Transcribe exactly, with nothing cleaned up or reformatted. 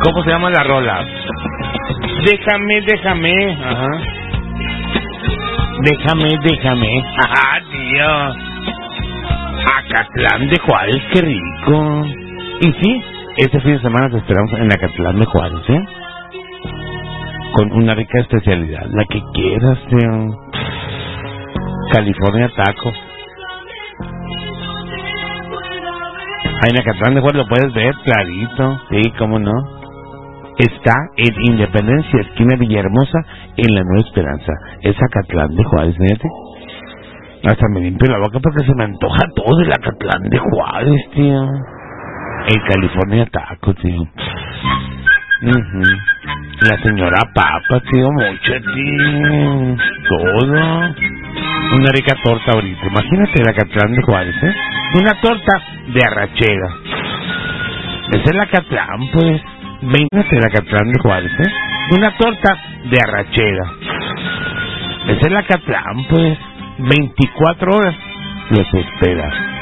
¿Cómo se llama la rola? Déjame, déjame. Ajá. Déjame, déjame. Ajá, tío. Acatlán de Juárez, qué rico. Y sí, este fin de semana te esperamos en Acatlán de Juárez, ¿eh? Con una rica especialidad, la que quieras, tío. California Taco. Ahí en Acatlán de Juárez lo puedes ver, clarito. Sí, cómo no. Está en Independencia, esquina Villahermosa, en la Nueva Esperanza. Es Acatlán de Juárez, fíjate. Hasta me limpio la boca porque se me antoja todo el Acatlán de Juárez, tío. El California Taco, tío. Uh-huh. La señora Papa, tío, mucho, tío. Todo. Una rica torta ahorita. Imagínate el Acatlán de Juárez, ¿eh? Una torta de arrachera. Ese es el Acatlán, pues. Imagínate el Acatlán de Juárez, ¿eh? Una torta de arrachera. Ese es el Acatlán, pues. veinticuatro horas los espera.